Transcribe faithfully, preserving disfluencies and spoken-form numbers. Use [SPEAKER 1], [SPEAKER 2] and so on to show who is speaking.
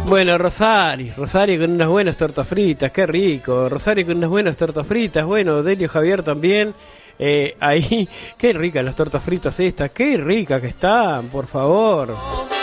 [SPEAKER 1] Bueno, Rosari, Rosari con unas buenas tortas fritas, qué rico. Rosari con unas buenas tortas fritas, bueno, Delio Javier también. Eh, ahí, qué ricas las tortas fritas estas, qué ricas que están, por favor.